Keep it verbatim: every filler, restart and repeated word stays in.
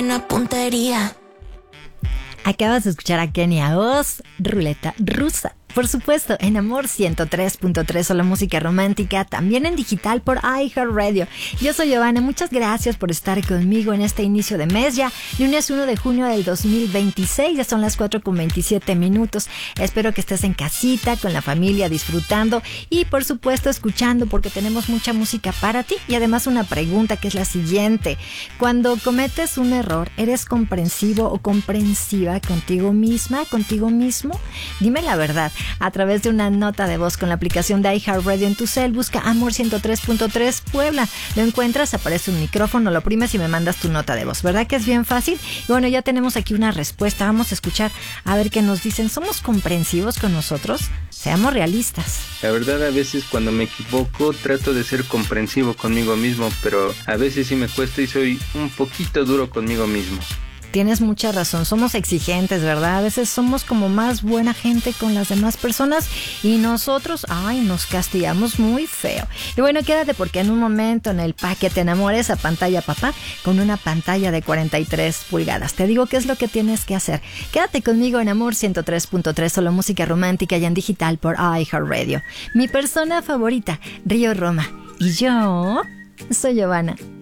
Una puntería. Acabas de escuchar a Kenia Oz, Ruleta Rusa. Por supuesto, en Amor ciento tres punto tres, solo música romántica, también en digital por iHeartRadio. Yo soy Giovanna, muchas gracias por estar conmigo en este inicio de mes ya, lunes uno de junio del dos mil veintiséis, ya son las cuatro con veintisiete minutos. Espero que estés en casita, con la familia, disfrutando y por supuesto escuchando, porque tenemos mucha música para ti. Y además una pregunta que es la siguiente: cuando cometes un error, ¿eres comprensivo o comprensiva contigo misma, contigo mismo? Dime la verdad. A través de una nota de voz con la aplicación de iHeartRadio en tu cel, busca Amor ciento tres punto tres Puebla. Lo encuentras, aparece un micrófono, lo oprimes y me mandas tu nota de voz. ¿Verdad que es bien fácil? Y bueno, ya tenemos aquí una respuesta. Vamos a escuchar a ver qué nos dicen. ¿Somos comprensivos con nosotros? Seamos realistas. La verdad, a veces cuando me equivoco trato de ser comprensivo conmigo mismo, pero a veces sí me cuesta y soy un poquito duro conmigo mismo. Tienes mucha razón, somos exigentes, ¿verdad? A veces somos como más buena gente con las demás personas y nosotros, ay, nos castigamos muy feo. Y bueno, quédate porque en un momento en el Pa' que te enamores a pantalla papá con una pantalla de cuarenta y tres pulgadas. Te digo qué es lo que tienes que hacer. Quédate conmigo en Amor ciento tres punto tres, solo música romántica y en digital por iHeartRadio. Mi persona favorita, Río Roma. Y yo soy Giovanna.